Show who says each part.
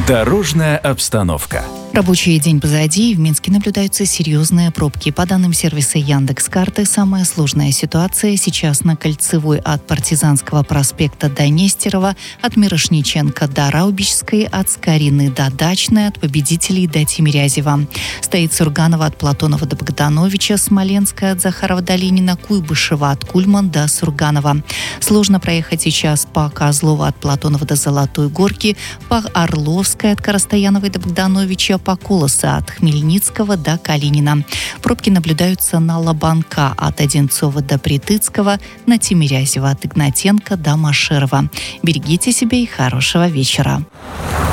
Speaker 1: Дорожная обстановка.
Speaker 2: Рабочий день позади, и в Минске наблюдаются серьезные пробки. По данным сервиса Яндекс.Карты, самая сложная ситуация сейчас на Кольцевой от Партизанского проспекта до Нестерова, от Мирошниченко до Раубичской, от Скорины до Дачной, от Победителей до Тимирязева. Стоит Сурганова от Платонова до Богдановича, Смоленская от Захарова до Ленина, Куйбышева от Кульман до Сурганова. Сложно проехать сейчас по Козлова от Платонова до Золотой Горки, по Орловской от Коростаяновой до Богдановича, по Колоса от Хмельницкого до Калинина. Пробки наблюдаются на Лобанка от Одинцова до Притыцкого, на Тимирязева от Игнатенко до Машерова. Берегите себя и хорошего вечера.